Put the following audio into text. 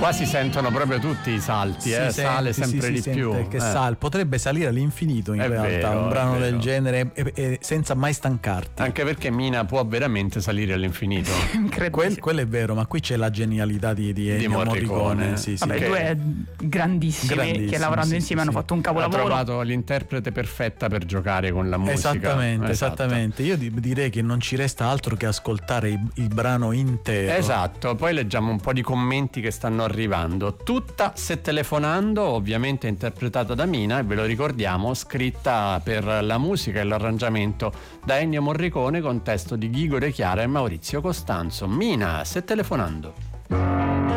Qua si sentono proprio tutti i salti, sale sempre di più. Che potrebbe salire all'infinito in realtà, vero, un brano del genere senza mai stancarti. Anche perché Mina può veramente salire all'infinito. Quello è vero, ma qui c'è la genialità di Ennio Morricone. Sì, Vabbè, due grandissimi che lavorando insieme hanno fatto un capolavoro. Ha trovato l'interprete perfetta per giocare con la musica. Esattamente. Io direi che non ci resta altro che ascoltare il brano intero. Esatto, poi leggiamo un po' di commenti che stanno arrivando. Tutta Se telefonando, ovviamente interpretata da Mina, e ve lo ricordiamo, scritta per la musica e l'arrangiamento da Ennio Morricone con testo di Ghigo De Chiara e Maurizio Costanzo. Mina, Se telefonando.